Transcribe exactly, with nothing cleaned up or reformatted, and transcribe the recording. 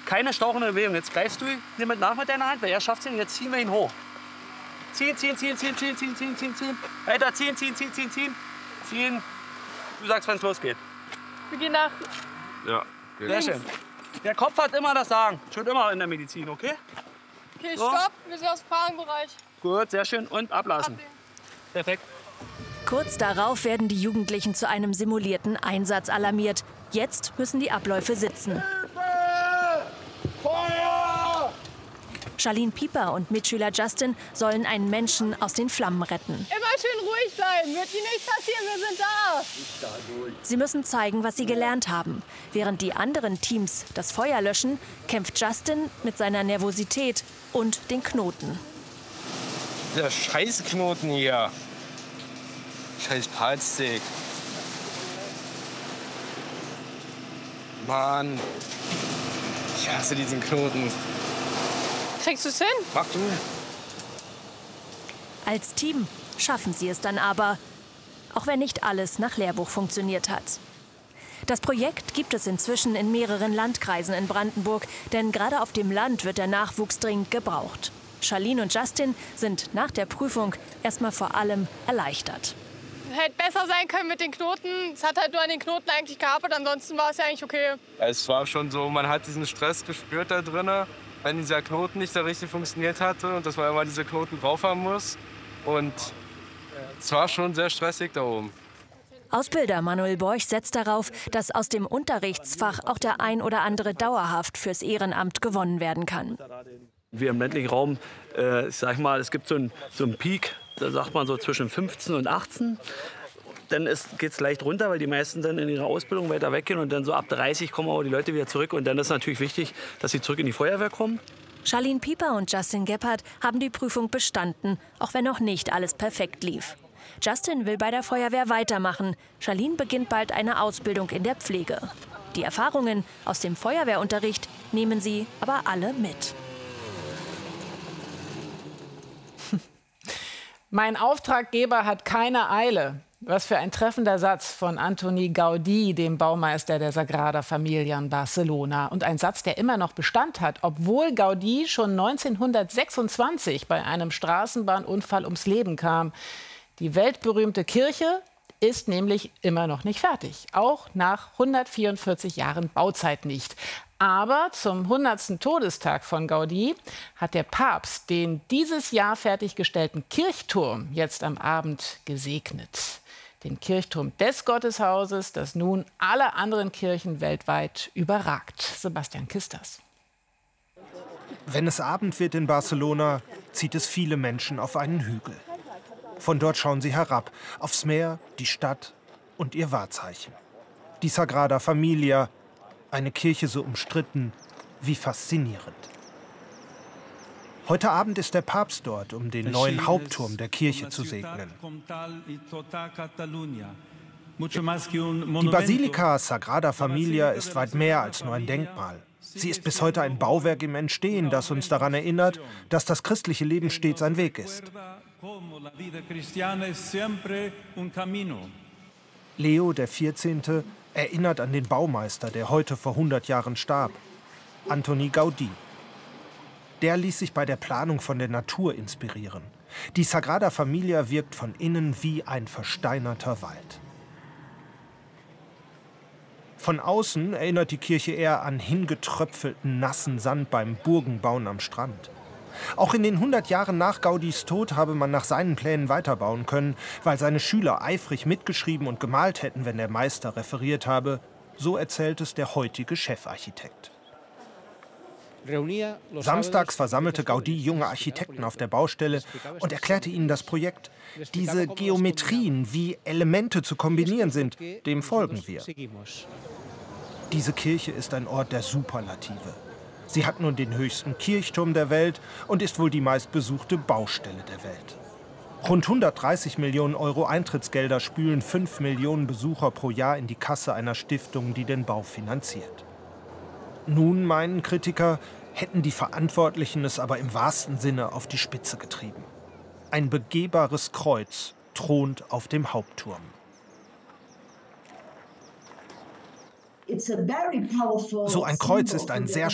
Keine stauchende Bewegung. Jetzt greifst du ihn mit nach mit deiner Hand, weil er schafft es nicht. Jetzt ziehen wir ihn hoch. Ziehen, ziehen, ziehen, ziehen, ziehen, ziehen, ziehen, ziehen, ziehen. Weiter ziehen, ziehen, ziehen, ziehen, ziehen. Ziehen. Du sagst, wenn es losgeht. Wir gehen nach. Ja. Sehr schön. Der Kopf hat immer das Sagen. Schon immer in der Medizin, okay? Okay, So. stopp. Wir sind aus dem Fragenbereich. Gut, sehr schön. Und ablassen. Ablegen. Perfekt. Kurz darauf werden die Jugendlichen zu einem simulierten Einsatz alarmiert. Jetzt müssen die Abläufe sitzen. Feuer! Charlene Pieper und Mitschüler Justin sollen einen Menschen aus den Flammen retten. Immer schön ruhig bleiben. Wird Ihnen nichts passieren. Wir sind da. Sie müssen zeigen, was sie gelernt haben. Während die anderen Teams das Feuer löschen, kämpft Justin mit seiner Nervosität und den Knoten. Der Scheißknoten hier. Scheiß Palsteak. Mann. Ich hasse diesen Knoten. Kriegst du es hin? Mach du. Als Team schaffen sie es dann aber, auch wenn nicht alles nach Lehrbuch funktioniert hat. Das Projekt gibt es inzwischen in mehreren Landkreisen in Brandenburg, denn gerade auf dem Land wird der Nachwuchs dringend gebraucht. Charlene und Justin sind nach der Prüfung erstmal vor allem erleichtert. Hätte besser sein können mit den Knoten. Es hat halt nur an den Knoten eigentlich gehapert. Ansonsten war es ja eigentlich okay. Es war schon so, man hat diesen Stress gespürt da drin, wenn dieser Knoten nicht so richtig funktioniert hatte und dass man immer diese Knoten drauf haben muss. Und es war schon sehr stressig da oben. Ausbilder Manuel Borch setzt darauf, dass aus dem Unterrichtsfach auch der ein oder andere dauerhaft fürs Ehrenamt gewonnen werden kann. Wir im ländlichen Raum, äh, ich sag mal, es gibt so einen so einen Peak, da sagt man so zwischen fünfzehn und achtzehn. Dann geht es leicht runter, weil die meisten dann in ihrer Ausbildung weiter weggehen. Und dann so ab dreißig kommen aber die Leute wieder zurück. Und dann ist natürlich wichtig, dass sie zurück in die Feuerwehr kommen. Charlene Pieper und Justin Gebhardt haben die Prüfung bestanden, auch wenn noch nicht alles perfekt lief. Justin will bei der Feuerwehr weitermachen. Charlene beginnt bald eine Ausbildung in der Pflege. Die Erfahrungen aus dem Feuerwehrunterricht nehmen sie aber alle mit. Mein Auftraggeber hat keine Eile. Was für ein treffender Satz von Antoni Gaudí, dem Baumeister der Sagrada Familia in Barcelona. Und ein Satz, der immer noch Bestand hat, obwohl Gaudí schon neunzehnhundertsechsundzwanzig bei einem Straßenbahnunfall ums Leben kam. Die weltberühmte Kirche ist nämlich immer noch nicht fertig. Auch nach hundertvierundvierzig Jahren Bauzeit nicht. Aber zum hundertsten Todestag von Gaudí hat der Papst den dieses Jahr fertiggestellten Kirchturm jetzt am Abend gesegnet. Den Kirchturm des Gotteshauses, das nun alle anderen Kirchen weltweit überragt. Sebastian Kisters. Wenn es Abend wird in Barcelona, zieht es viele Menschen auf einen Hügel. Von dort schauen sie herab, aufs Meer, die Stadt und ihr Wahrzeichen. Die Sagrada Familia, eine Kirche so umstritten wie faszinierend. Heute Abend ist der Papst dort, um den neuen Hauptturm der Kirche zu segnen. Die Basilika Sagrada Familia ist weit mehr als nur ein Denkmal. Sie ist bis heute ein Bauwerk im Entstehen, das uns daran erinnert, dass das christliche Leben stets ein Weg ist. Leo der Vierzehnte erinnert an den Baumeister, der heute vor hundert Jahren starb, Antoni Gaudí. Der ließ sich bei der Planung von der Natur inspirieren. Die Sagrada Familia wirkt von innen wie ein versteinerter Wald. Von außen erinnert die Kirche eher an hingetröpfelten, nassen Sand beim Burgenbauen am Strand. Auch in den hundert Jahren nach Gaudís Tod habe man nach seinen Plänen weiterbauen können, weil seine Schüler eifrig mitgeschrieben und gemalt hätten, wenn der Meister referiert habe. So erzählt es der heutige Chefarchitekt. Samstags versammelte Gaudí junge Architekten auf der Baustelle und erklärte ihnen das Projekt. Diese Geometrien, wie Elemente zu kombinieren sind, dem folgen wir. Diese Kirche ist ein Ort der Superlative. Sie hat nun den höchsten Kirchturm der Welt und ist wohl die meistbesuchte Baustelle der Welt. Rund hundertdreißig Millionen Euro Eintrittsgelder spülen fünf Millionen Besucher pro Jahr in die Kasse einer Stiftung, die den Bau finanziert. Nun, meinen Kritiker, hätten die Verantwortlichen es aber im wahrsten Sinne auf die Spitze getrieben. Ein begehbares Kreuz thront auf dem Hauptturm. So ein Kreuz ist ein sehr